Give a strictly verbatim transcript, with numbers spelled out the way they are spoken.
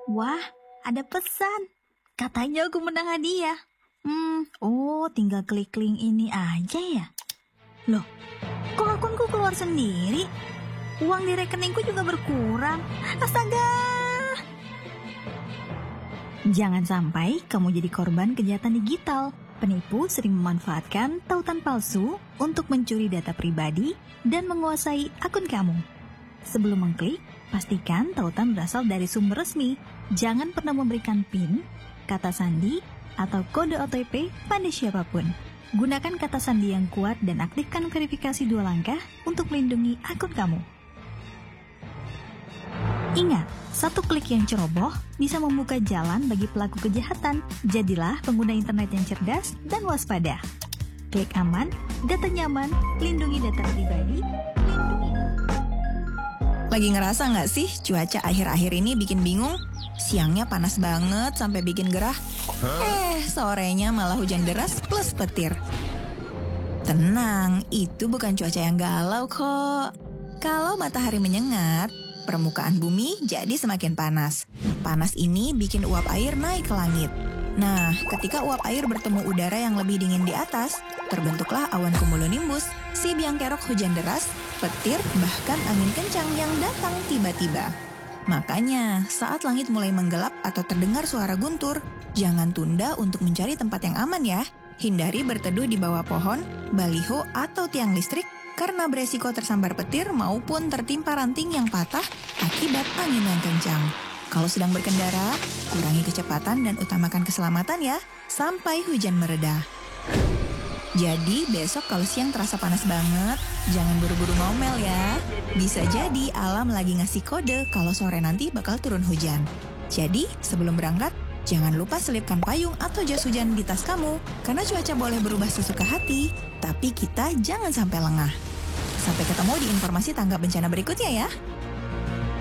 Wah, ada pesan. Katanya aku menang hadiah. Hmm, oh tinggal klik link ini aja ya. Loh, kok akunku keluar sendiri? Uang di rekeningku juga berkurang. Astaga! Jangan sampai kamu jadi korban kejahatan digital. Penipu sering memanfaatkan tautan palsu untuk mencuri data pribadi dan menguasai akun kamu. Sebelum mengklik, pastikan tautan berasal dari sumber resmi. Jangan pernah memberikan PIN, kata sandi, atau kode O T P pada siapapun. Gunakan kata sandi yang kuat dan aktifkan verifikasi dua langkah untuk melindungi akun kamu. Ingat, satu klik yang ceroboh bisa membuka jalan bagi pelaku kejahatan. Jadilah pengguna internet yang cerdas dan waspada. Klik aman, data nyaman, lindungi data pribadi, lindungi. Lagi ngerasa nggak sih cuaca akhir-akhir ini bikin bingung? Siangnya panas banget sampai bikin gerah. Eh, sorenya malah hujan deras plus petir. Tenang, itu bukan cuaca yang galau kok. Kalau matahari menyengat, permukaan bumi jadi semakin panas. Panas ini bikin uap air naik ke langit. Nah, ketika uap air bertemu udara yang lebih dingin di atas, terbentuklah awan cumulonimbus, si biang kerok hujan deras, petir, bahkan angin kencang yang datang tiba-tiba. Makanya, saat langit mulai menggelap atau terdengar suara guntur, jangan tunda untuk mencari tempat yang aman ya. Hindari berteduh di bawah pohon, baliho, atau tiang listrik karena beresiko tersambar petir maupun tertimpa ranting yang patah akibat angin yang kencang. Kalau sedang berkendara, kurangi kecepatan dan utamakan keselamatan ya, sampai hujan mereda. Jadi besok kalau siang terasa panas banget, jangan buru-buru ngomel ya. Bisa jadi alam lagi ngasih kode kalau sore nanti bakal turun hujan. Jadi sebelum berangkat, jangan lupa selipkan payung atau jas hujan di tas kamu, karena cuaca boleh berubah sesuka hati, tapi kita jangan sampai lengah. Sampai ketemu di informasi tanggap bencana berikutnya ya.